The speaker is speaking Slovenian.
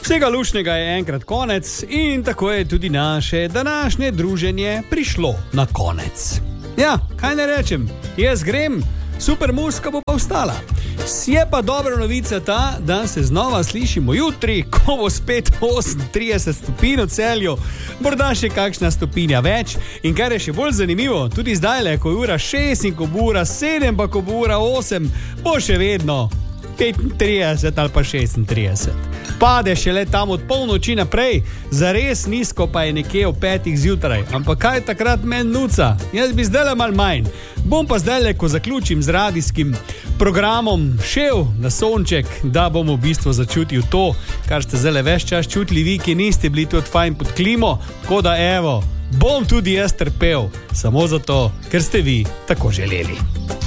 Vsega lušnega je enkrat konec in tako je tudi naše današnje druženje prišlo na konec. Ja, kaj ne rečem, jaz grem, super muska bo pa ostala. Je pa dobra novica ta, da se znova slišimo jutri, ko bo spet 38 stopinj v Celju, morda še kakšna stopinja več. In kar je še bolj zanimivo, tudi zdajle, ko je ura 6 in ko bo ura 7, pa ko bo ura 8, bo še vedno 35 ali pa 36. Pade šele tam od polnoči naprej, zares nizko pa je nekje ob 5 zjutraj. Ampak kaj takrat meni nuca? Jaz bi zdajle malo manj. Bom pa zdajle, ko zaključim z radijskim programom, šel na sonček, da bom v bistvu začutil to, kar ste zdajle ves čas čutili vi, ki niste bili tudi fajn pod klimo. Tako da evo, bom tudi jaz trpel, samo zato, ker ste vi tako želeli.